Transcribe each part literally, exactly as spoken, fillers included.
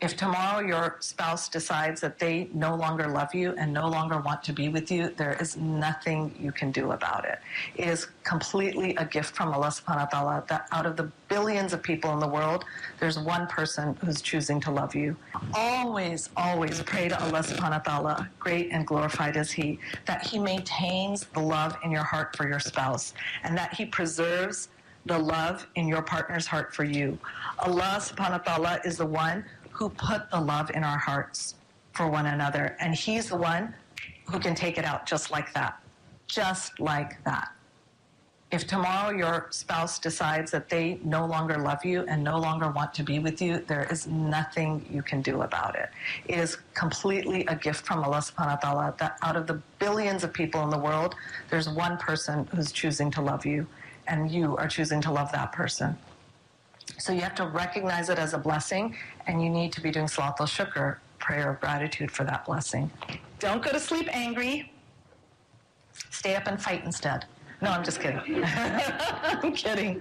If tomorrow your spouse decides that they no longer love you and no longer want to be with you, there is nothing you can do about it. It is completely a gift from Allah subhanahu wa ta'ala that out of the billions of people in the world, there's one person who's choosing to love you. Always, always pray to Allah subhanahu wa ta'ala, great and glorified is He, that He maintains the love in your heart for your spouse and that He preserves the love in your partner's heart for you. Allah subhanahu wa ta'ala is the one who put the love in our hearts for one another. And He's the one who can take it out just like that. Just like that. If tomorrow your spouse decides that they no longer love you and no longer want to be with you, there is nothing you can do about it. It is completely a gift from Allah subhanahu wa ta'ala that out of the billions of people in the world, there's one person who's choosing to love you, and you are choosing to love that person. So you have to recognize it as a blessing, and you need to be doing Salatul Shukr, prayer of gratitude for that blessing. Don't go to sleep angry. Stay up and fight instead. No, I'm just kidding. I'm kidding.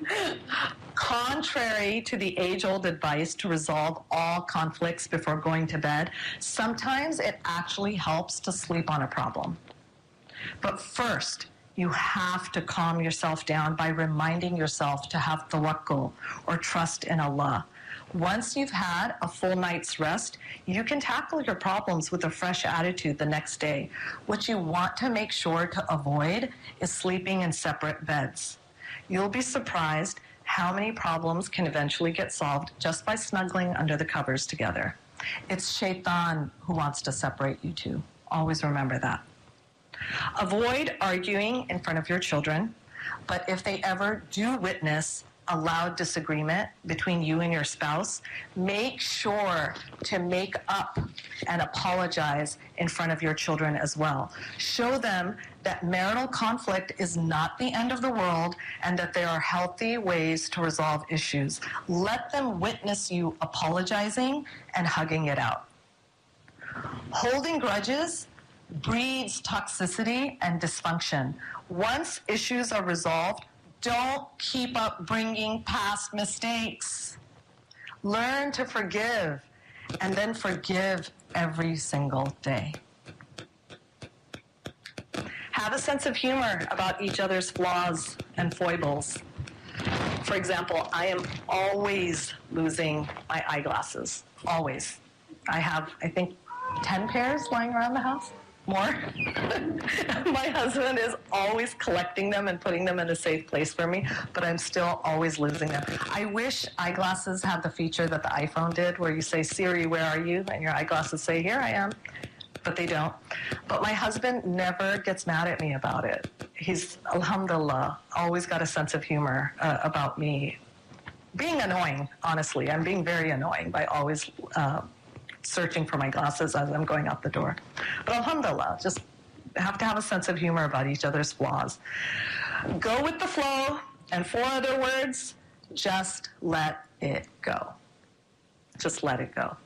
Contrary to the age-old advice to resolve all conflicts before going to bed, sometimes it actually helps to sleep on a problem. But first, you have to calm yourself down by reminding yourself to have tawakkul, or trust in Allah. Once you've had a full night's rest, you can tackle your problems with a fresh attitude the next day. What you want to make sure to avoid is sleeping in separate beds. You'll be surprised how many problems can eventually get solved just by snuggling under the covers together. It's shaitan who wants to separate you two. Always remember that. Avoid arguing in front of your children, but if they ever do witness a loud disagreement between you and your spouse, make sure to make up and apologize in front of your children as well. Show them that marital conflict is not the end of the world and that there are healthy ways to resolve issues. Let them witness you apologizing and hugging it out. Holding grudges breeds toxicity and dysfunction. Once issues are resolved, don't keep up bringing past mistakes. Learn to forgive, and then forgive every single day. Have a sense of humor about each other's flaws and foibles. For example, I am always losing my eyeglasses. Always. I have, I think, ten pairs lying around the house. More. My husband is always collecting them and putting them in a safe place for me, but I'm still always losing them. I wish eyeglasses had the feature that the iPhone did, where you say, Siri, where are you? And your eyeglasses say, here I am. But they don't. But my husband never gets mad at me about it. He's, alhamdulillah, always got a sense of humor uh, about me being annoying, honestly. I'm being very annoying by always uh, searching for my glasses as I'm going out the door. But alhamdulillah, just have to have a sense of humor about each other's flaws. Go with the flow, and four other words, just let it go. Just let it go.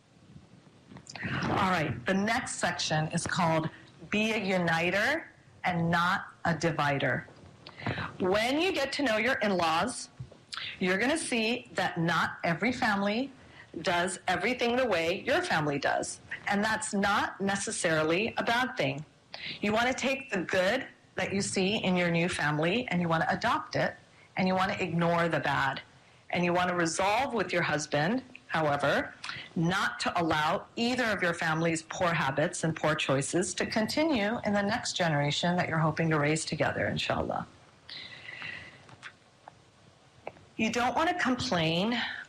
All right, the next section is called Be a Uniter and Not a Divider. When you get to know your in-laws, you're going to see that not every family does everything the way your family does. And that's not necessarily a bad thing. You want to take the good that you see in your new family and you want to adopt it, and you want to ignore the bad. And you want to resolve with your husband, however, not to allow either of your family's poor habits and poor choices to continue in the next generation that you're hoping to raise together, inshallah. You don't want to complain